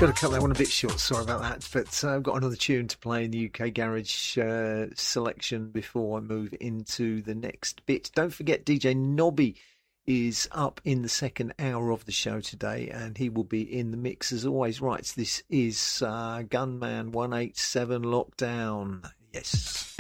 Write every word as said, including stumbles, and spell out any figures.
got to cut that one a bit short. Sorry about that. But uh, I've got another tune to play in the U K Garage uh, selection before I move into the next bit. Don't forget, D J Nobby is up in the second hour of the show today, and he will be in the mix as always. Right, this is uh, Gunman one eighty-seven Lockdown. Yes.